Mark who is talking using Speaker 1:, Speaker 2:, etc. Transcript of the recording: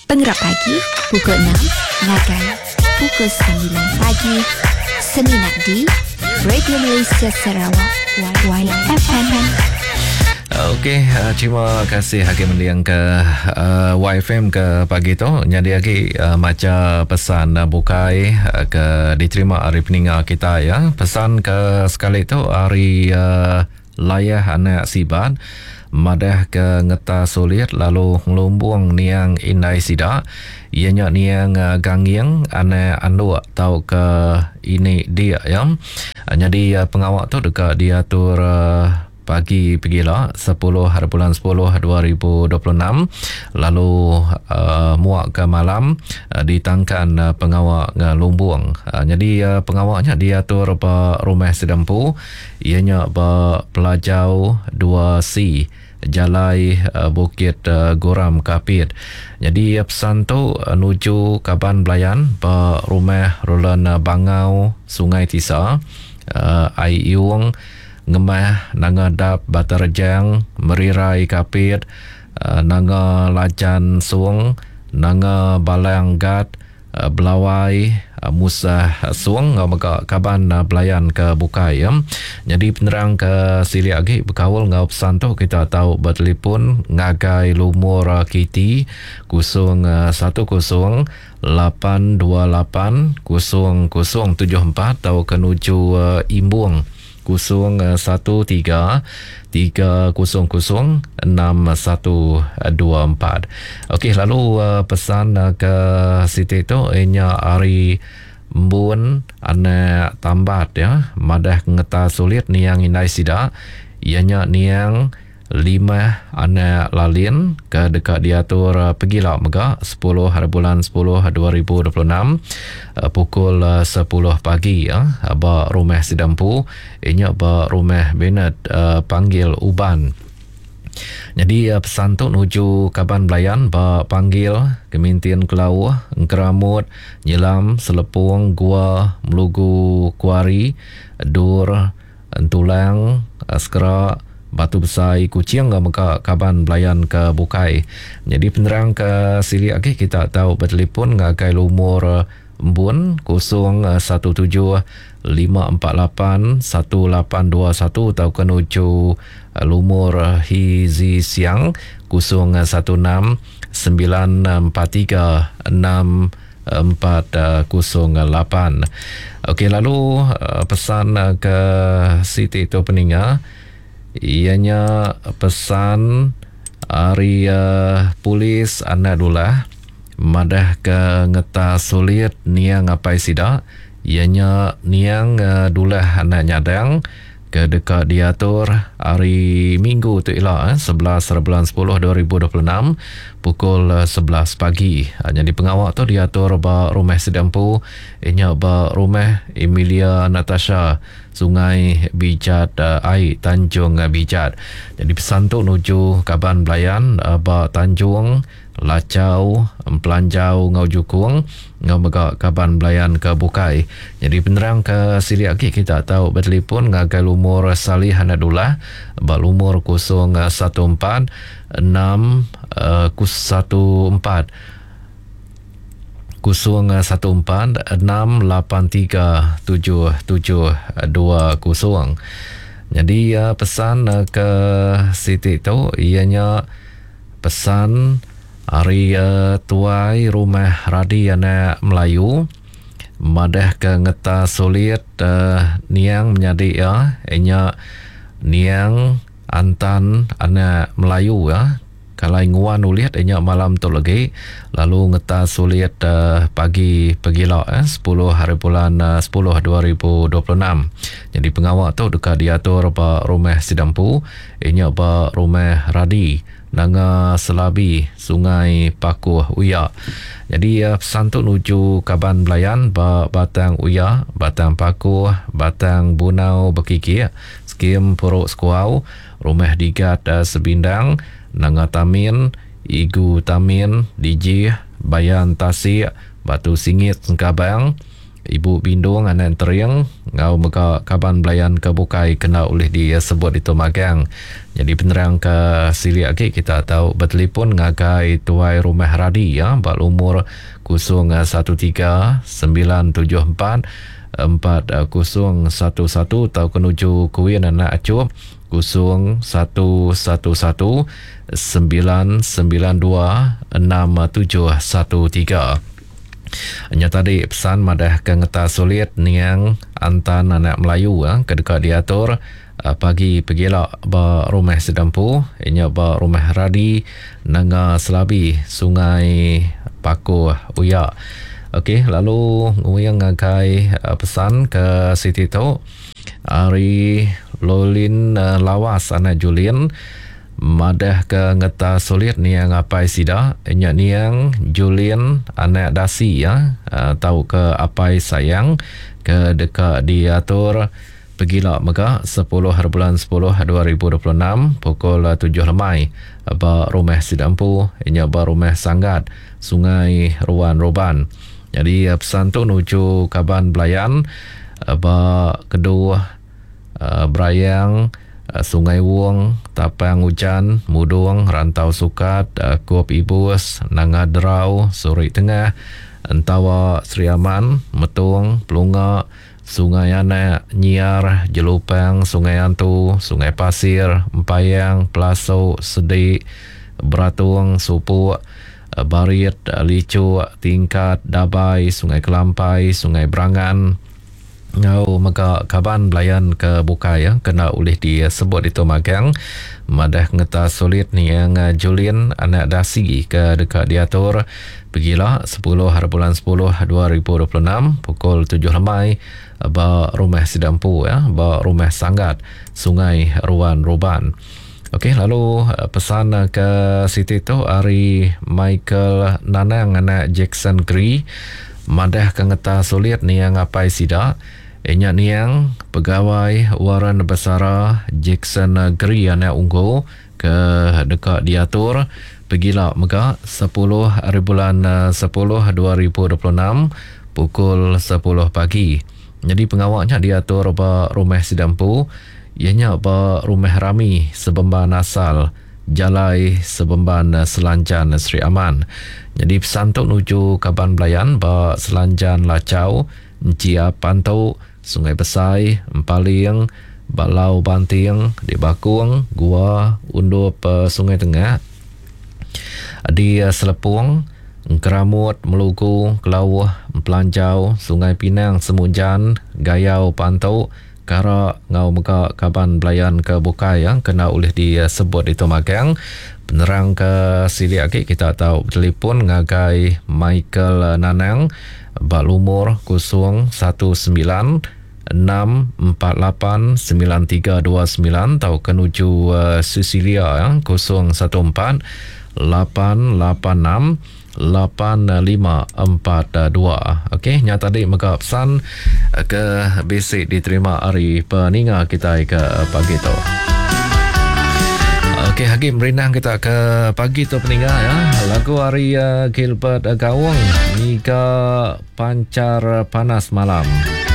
Speaker 1: Pengerap pagi, pukul 6, Ngagai, pukul 9 pagi, Seninat di Radio Malaysia Sarawak, YFM.
Speaker 2: Okey, terima kasih Hakim Mendiang ke YFM ke pagi tu. Jadi lagi macam pesan bukai ke diterima hari peningat kita ya. Pesan ke sekali tu hari layah anak sibat madah ke ngeta sulit lalu ngelumbung niang indai sida ianya niang gangyang anak andu tau ke ini dia ya. Jadi pengawak tu dekat diatur pagi pergilah 10/10/2026 lalu muak ke malam ditangkan pengawak lumbung. Jadi pengawaknya diatur rumah sedempu ianya pelajau 2C Jalai Bukit Goram Kapit. Jadi pesan tu nuju Kaban Belayan rumah Rolan Bangau Sungai Tisa Ai Iung Ngemah Nanga Dap Batarjang Merirai Kapit Nanga Lajan Suang Nanga Balang Gat Belawai Musa Suang Maka Kaban Belayan ke Bukai ya. Jadi penerang ke sili agi berkawal ngau pesan tu kita tahu bertelefon ngagai lumur kiti 0108280074 tahu kenuju Imbung 0133006124. Okey, lalu pesan ke Siti tu ianya hari Mbun anak tambat ya madah ngeta sulit niang indai sida ianya niang 5 anak lalin ke dekat diatur pergilah mega 10/10/2026 pukul 10 pagi ya ba rumah sedampu inya ba rumah Benet panggil Uban. Jadi pesan tu nuju Kaban Belayan ba panggil Kemintian Kelau Keramut Nyelam Selepung Gua Melugu Kuari Dur Entulang Askera Batu Besar Kucing maka Kaban Belayan ke Bukai. Jadi penerang ke sili lagi kita tahu bertelefon ngagai lumur Mbun 0175481821 tahu kenuju lumur Hizi Siang 0169436408. Okey, lalu pesan ke Siti tu peninga ianya pesan hari polis Anadullah madah ke ngeta sulit niang apai sida ianya niang dulah anak nyadang ke dekat diatur hari Minggu tu ialah 11/10/2026 pukul 11 pagi. Jadi pengawak tu diatur ba rumah sedampu ianya ba rumah Emilia Natasha Sungai Bijat Ai Tanjung Bijat. Jadi pesan tu nuju Kaban Belayan ba Tanjung Lacau Pelanjau Ngau Jukung Ngau Megak Kaban Belayan ke Bukai. Jadi penerang ke sili lagi kita tahu bertelefon ngagai lumur Salih Hanadullah ba lumur 014-683-7720. Jadi pesan ke Siti tu ianya pesan hari tuai rumah Radi anak Melayu madah ke ngeta sulit niang menjadi ya ianya niang antan anak Melayu ya kalau nguan uliat ianya malam tu lagi lalu ngeta sulit pagi pergilah 10/10/2026. Jadi pengawak tu dekat diatur ba rumah sedampu ianya ba rumah Radi Nanga Selabi Sungai Pakuh Uya. Jadi pesan tu nuju Kaban Belayan ba Batang Uya Batang Pakuh Batang Bunau Bekiki Skim Puruk Sekuau Rumah Digat Sebindang Nanga Tamin Igu Tamin Diji Bayan Tasik Batu Singit Sengkabang Ibu Bindung anak teriang ngau mega kaban belayan ke bukai kena oleh disebut itu magang. Jadi penerang ke sili lagi kita tahu bertelefon ngagai tuai rumah radi ya bal umur 013974 4011 atau kenuju kuih anak acuh 0111 992 6713. Hanya tadi pesan madah ke ngeta sulit niang antan anak Melayu kedekat diatur pagi pergilah ba rumah sedampu inya ba rumah radi nanga selabi sungai Paku Uya. Okey, lalu nguyang ngagai pesan ke Siti tu Ari Lolin lawas anak Julien madah ke ngeta sulit niang apai sida inya niang Julien anak dasi ya tahu ke apai sayang ke dekat diatur pergilah mega 10/10/2026 pukul 7 lemai ba rumah sidampu inya ba rumah sanggat Sungai Ruan Roban. Jadi pesan tu nuju kaban belayan ba kedua Brayang Sungai Wong, Tapang Hujan, Mudung, Rantau Sukat, Kuop Ibus, Nangadrau, Suri Tengah, Entawa Sri Aman, Metung, Pelunga, Sungai Anak, Nyiar, Jelupang, Sungai Antu, Sungai Pasir, Empayang, Pelasau, Sedik, Beratung, Supu, Barit, Licu, Tingkat, Dabai, Sungai Kelampai, Sungai Berangan, ngau mega kaban belayan ke bukai ya kena oleh disebut itu magang madah ngeta sulit ni yang Julien anak dasi ke dekat diatur pergilah 10/10/2026 pukul 7 lemai ba rumah sidampu ya ba rumah sanggat Sungai Ruan Roban. Okey, lalu pesan ke Siti tu Ari Michael Nanang anak Jackson Gree madah ke ngeta sulit ni yang apai sida inya niang pegawai waran besara Jackson Gree anak Unggu ke dekat diatur pergilah mega 10/10/2026 pukul 10 pagi. Jadi pengawaknya diatur ba rumah sidampu ianya ba rumah rami Sebemban Asal Jalai Sebemban Selanjan Sri Aman. Jadi pesan tu nuju kaban belayan ba Selanjan Lacau Ncia Pantau Sungai Besai Empaling Balau Banting di Bakung Gua Undup Sungai Tengah di Selepung Keramut Meluku Kelauh Pelanjau Sungai Pinang Semujan Gayau Pantau Kara ngau mega kaban belayan ke bukai yang kena oleh disebut itu magang. Penerang ke sili lagi kita tahu telefon ngagai Michael Nanang bal umur 019489329 atau kenuju Sisilia ya 018868542. Okey, nyata tadi mega pesan ke basic diterima hari peninga kita ke pagi tu. Okey, Hakim berinang kita ke pagi tu peninga ya. Lagu hari Gilbert Gawang Niga Pancar Panas Malam.